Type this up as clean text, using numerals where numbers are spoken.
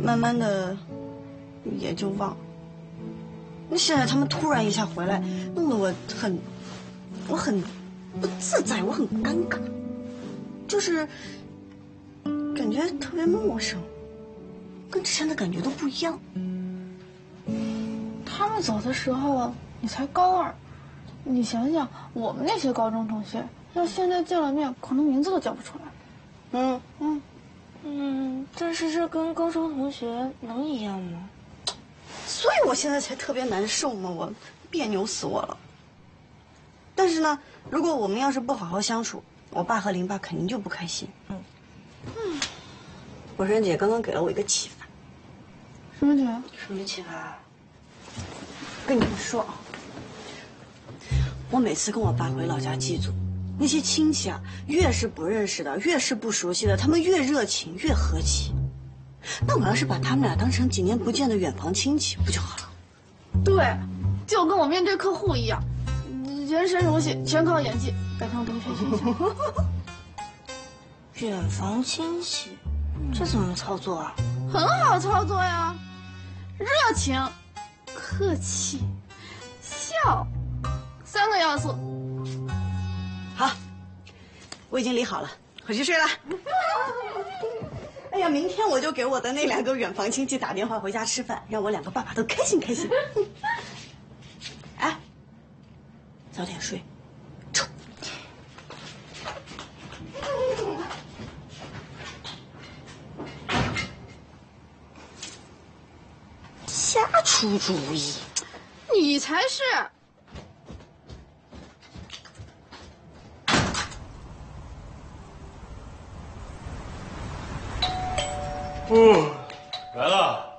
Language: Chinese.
慢慢的也就忘了。那现在他们突然一下回来，弄得我很不自在，我很尴尬，就是感觉特别陌生，跟之前的感觉都不一样。 他们走的时候你才高2，你想想我们那些高中同学，要现在见了面，可能名字都叫不出来。 但是这跟高中同学能一样吗？ 所以我现在才特别难受嘛，我别扭死我了。但是呢，如果我们要是不好好相处，我爸和林爸肯定就不开心。火山姐刚刚给了我一个启发。 什么姐？ 什么启发？ 跟你们说啊，我每次跟我爸回老家祭祖，那些亲戚啊，越是不认识的，越是不熟悉的，他们越热情，越和气。那我要是把他们俩当成几年不见的远房亲戚，不就好了？ 对，就跟我面对客户一样，人生如戏，全靠演技。改成多学习一下。 远房亲戚，这怎么操作啊？ 很好操作呀，热情、客气、笑，3个要素。 好，我已经理好了，回去睡了。哎呀，明天我就给我的那2个远房亲戚打电话回家吃饭，让我2个爸爸都开心开心。哎，早点睡，臭。瞎出主意， 你才是。 来了。